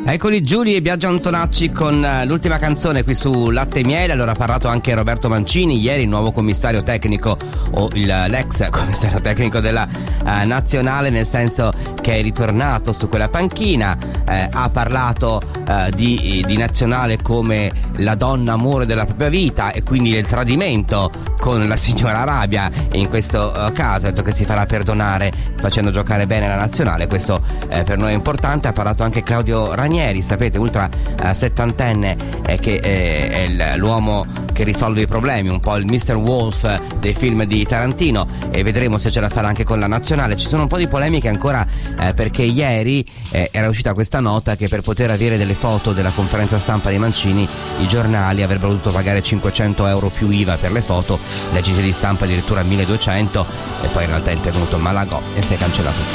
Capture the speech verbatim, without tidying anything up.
Eccoli Giulia e Biagio Antonacci con l'ultima canzone qui su Latte e Miele. Allora ha parlato anche Roberto Mancini ieri, il nuovo commissario tecnico o il, l'ex commissario tecnico della uh, nazionale, nel senso che è ritornato su quella panchina. Eh, ha parlato uh, di, di nazionale come la donna amore della propria vita e quindi del tradimento con la signora Arabia, e in questo uh, caso ha detto che si farà perdonare facendo giocare bene la nazionale. Questo eh, per noi è importante. Ha parlato anche Claudio Ranieri, sapete, ultra uh, settantenne, eh, che eh, è il, l'uomo che risolve i problemi, un po' il mister Wolf dei film di Tarantino, e vedremo se ce la farà anche con la nazionale. Ci sono un po' di polemiche ancora eh, perché ieri eh, era uscita questa nota che per poter avere delle foto della conferenza stampa di Mancini i giornali avrebbero dovuto pagare cinquecento euro più I V A per le foto, le agenzie di stampa addirittura milleduecento, e poi in realtà è intervenuto Malagò e si è cancellato.